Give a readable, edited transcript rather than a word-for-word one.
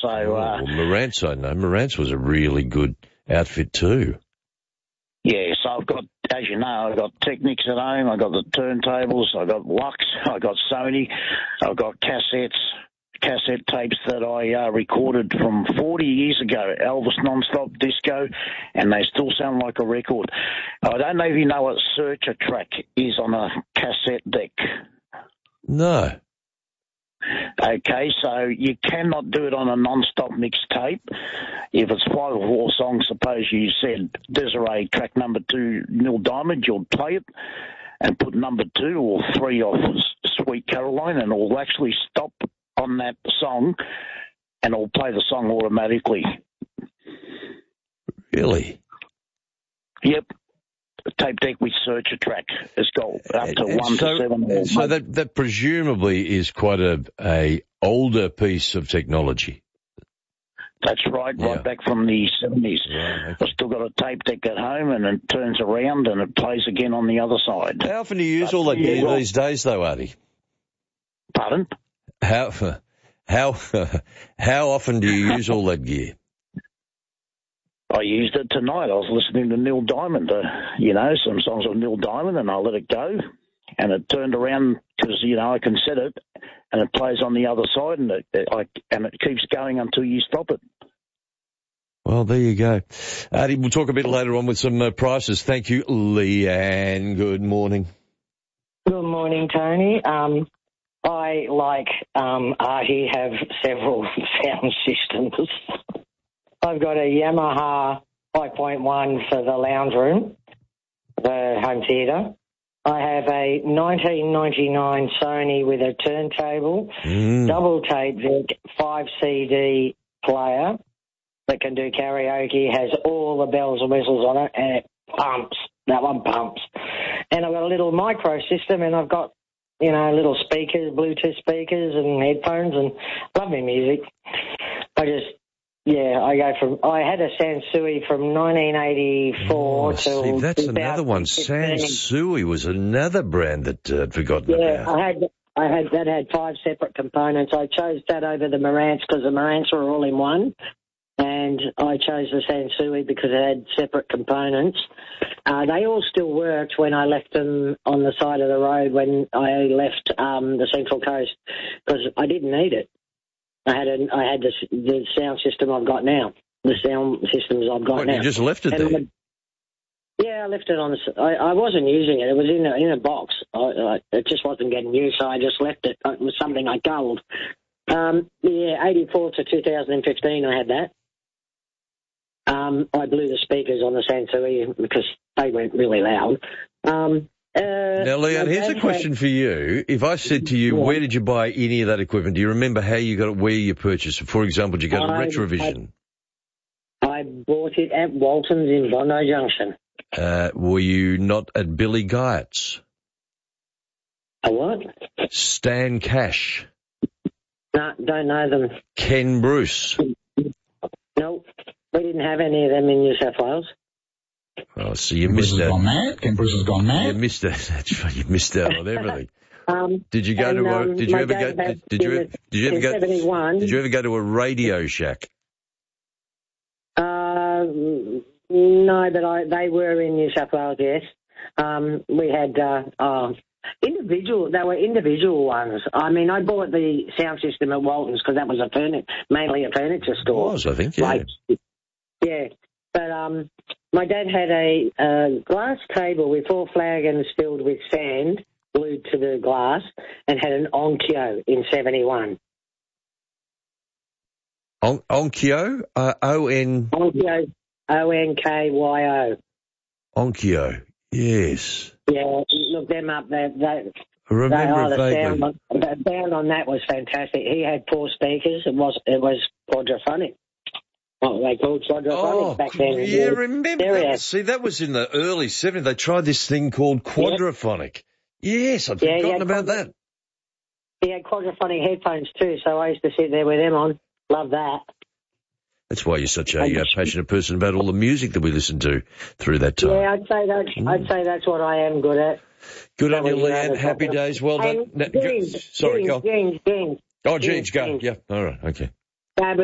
So, Marantz, I know. Marantz was a really good outfit too. Yeah, so I've got, as you know, I've got Technics at home, I've got the turntables, I've got Lux, I've got Sony, I've got cassette tapes that I recorded from 40 years ago, Elvis Non-Stop Disco, and they still sound like a record. I don't know if you know what Search a Track is on a cassette deck. No. Okay, so you cannot do it on a non-stop mixtape. If it's 5 or 4 songs, suppose you said Desiree track number 2, Neil Diamond, you'll play it and put number 2 or 3 off Sweet Caroline, and it'll actually stop on that song and it'll play the song automatically. Really? Yep. Tape deck with Search a Track. It's got up to 1 to 7. So that presumably is quite a older piece of technology. That's right, yeah. Right back from the 70s. Yeah, okay. I've still got a tape deck at home, and it turns around and it plays again on the other side. How often do you use all that gear these days, though, Artie? Pardon? How often do you use all that gear? I used it tonight. I was listening to Neil Diamond, some songs of Neil Diamond, and I let it go. And it turned around because, I can set it, and it plays on the other side, and it keeps going until you stop it. Well, there you go. Artie, we'll talk a bit later on with some prices. Thank you, Leanne. Good morning. Good morning, Tony. I, like Artie, have several sound systems. I've got a Yamaha 5.1 for the lounge room, the home theatre. I have a 1999 Sony with a turntable, double tape deck, 5 CD player that can do karaoke, has all the bells and whistles on it, and it pumps. That one pumps. And I've got a little micro system, and I've got, little speakers, Bluetooth speakers and headphones, and love my music. I had a Sansui from 1984 till that's another one. Sansui was another brand that I'd forgotten about. I had 5 separate components. I chose that over the Marantz because the Marantz were all in one, and I chose the Sansui because it had separate components. They all still worked when I left them on the side of the road when I left the Central Coast because I didn't need it. I had the sound system I've got now. The sound systems I've got now. You just left it there? I left it on the... I wasn't using it. It was in a box. It just wasn't getting used, so I just left it. It was something I culled. 84 to 2015 I had that. I blew the speakers on the Sansui because they went really loud. Now, Leon, here's a question for you. If I said to you, where did you buy any of that equipment? Do you remember how you got it, where you purchased it? For example, did you go to Retrovision? I bought it at Walton's in Bondi Junction. Were you not at Billy Guyot's? A what? Stan Cash. No, don't know them. Ken Bruce. No, we didn't have any of them in New South Wales. Oh, so you missed that. Ken Bruce has gone mad. You missed that. That's right. You missed out on everything. Did you go to? Did you ever go? Did you ever go? 71. Did you ever go to a Radio Shack? No, but they were in New South Wales. Yes, we had individual. They were individual ones. I mean, I bought the sound system at Walton's because that was mainly a furniture store. It was, I think. Yeah. Yeah. But my dad had a glass table with 4 flagons filled with sand glued to the glass and had an Onkyo in 71. Onkyo? O-N... Onkyo, O-N-K-Y-O. Onkyo, yes. Yeah, look them up. I remember vaguely. The sound on that was fantastic. He had 4 speakers. It was quadraphonic. What they called quadraphonic back then. Yeah, remember that. See, that was in the early 70s. They tried this thing called quadraphonic. Yep. Yes, I'd forgotten about that. He had quadraphonic headphones too, so I used to sit there with them on. Love that. That's why you're such a passionate person about all the music that we listened to through that time. Yeah, I'd say that's what I am good at. Good on you, Leanne. Happy days. Well done. Sorry, go on. Jeans. Oh, Jeans, go. Yeah, all right, okay.